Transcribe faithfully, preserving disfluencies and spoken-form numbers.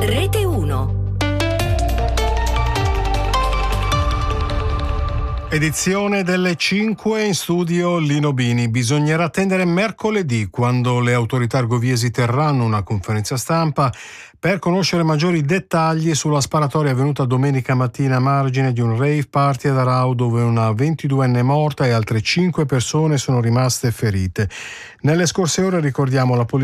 Rete uno. Edizione delle cinque, in studio Lino Bini. Bisognerà attendere mercoledì, quando le autorità argoviesi terranno una conferenza stampa per conoscere maggiori dettagli sulla sparatoria avvenuta domenica mattina a margine di un rave party ad Arau, dove una ventiduenne è morta e altre cinque persone sono rimaste ferite. Nelle scorse ore, ricordiamo, la polizia